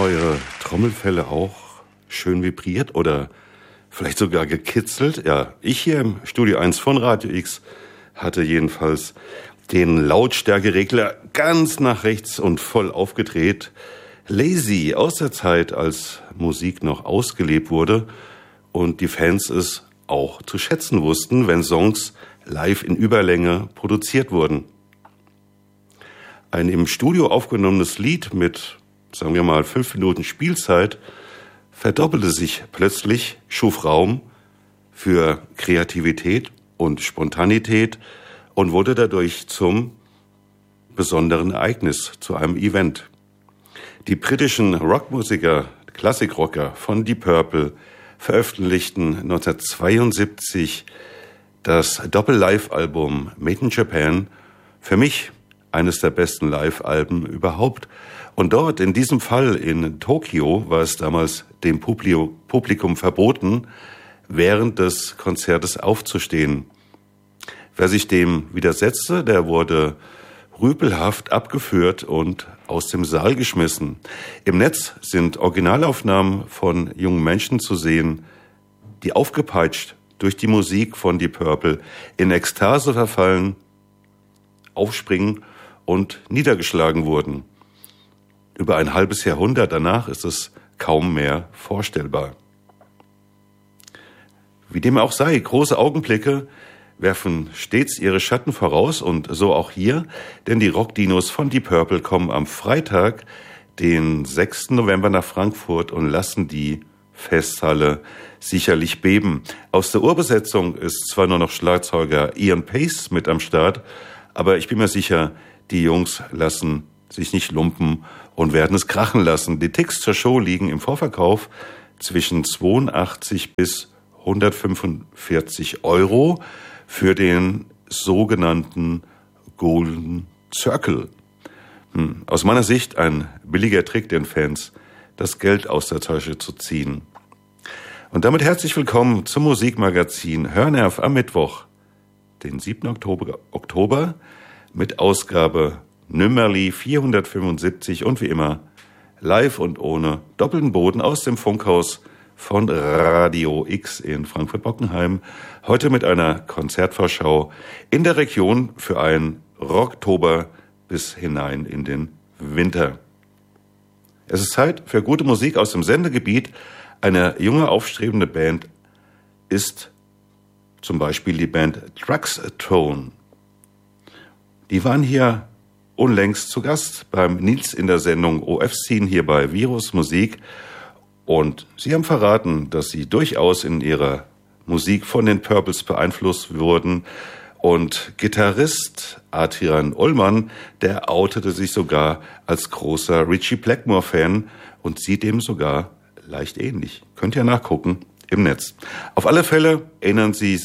eure Trommelfelle auch schön vibriert oder vielleicht sogar gekitzelt? Ja, ich hier im Studio 1 von Radio X hatte jedenfalls den Lautstärkeregler ganz nach rechts und voll aufgedreht. Lazy aus der Zeit, als Musik noch ausgelebt wurde und die Fans es auch zu schätzen wussten, wenn Songs live in Überlänge produziert wurden. Ein im Studio aufgenommenes Lied mit, sagen wir mal, 5 Minuten Spielzeit verdoppelte sich plötzlich, schuf Raum für Kreativität und Spontanität und wurde dadurch zum besonderen Ereignis, zu einem Event. Die britischen Rockmusiker, Klassikrocker von Deep Purple veröffentlichten 1972 das Doppel-Live-Album Made in Japan, für mich eines der besten Live-Alben überhaupt. Und dort, in diesem Fall in Tokio, war es damals dem Publikum verboten, während des Konzertes aufzustehen. Wer sich dem widersetzte, der wurde rüpelhaft abgeführt und aus dem Saal geschmissen. Im Netz sind Originalaufnahmen von jungen Menschen zu sehen, die aufgepeitscht durch die Musik von Deep Purple in Ekstase verfallen, aufspringen und niedergeschlagen wurden. Über ein halbes Jahrhundert danach ist es kaum mehr vorstellbar. Wie dem auch sei, große Augenblicke werfen stets ihre Schatten voraus und so auch hier, denn die Rockdinos von Deep Purple kommen am Freitag, den 6. November nach Frankfurt und lassen die Festhalle sicherlich beben. Aus der Urbesetzung ist zwar nur noch Schlagzeuger Ian Pace mit am Start, aber ich bin mir sicher, die Jungs lassen sich nicht lumpen und werden es krachen lassen. Die Tickets zur Show liegen im Vorverkauf zwischen 82 bis 145 Euro für den sogenannten Golden Circle. Aus meiner Sicht ein billiger Trick, den Fans das Geld aus der Tasche zu ziehen. Und damit herzlich willkommen zum Musikmagazin Hörnerv am Mittwoch, den 7. Oktober mit Ausgabe Nümmerli 475 und wie immer live und ohne doppelten Boden aus dem Funkhaus von Radio X in Frankfurt-Bockenheim. Heute mit einer Konzertvorschau in der Region für einen Rocktober bis hinein in den Winter. Es ist Zeit für gute Musik aus dem Sendegebiet. Eine junge, aufstrebende Band ist zum Beispiel die Band Truxtone. Die waren hier unlängst zu Gast beim Nils in der Sendung OF-Scene hier bei Virus Musik. Und sie haben verraten, dass sie durchaus in ihrer Musik von den Purples beeinflusst wurden. Und Gitarrist Adrian Ullmann, der outete sich sogar als großer Ritchie Blackmore-Fan und sieht dem sogar leicht ähnlich. Könnt ihr nachgucken im Netz. Auf alle Fälle erinnern Sie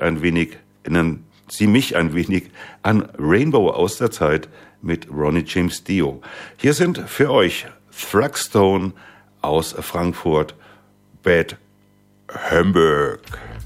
mich ein wenig an Rainbow aus der Zeit mit Ronnie James Dio. Hier sind für euch Truxtone aus Frankfurt, Bad Hamburg.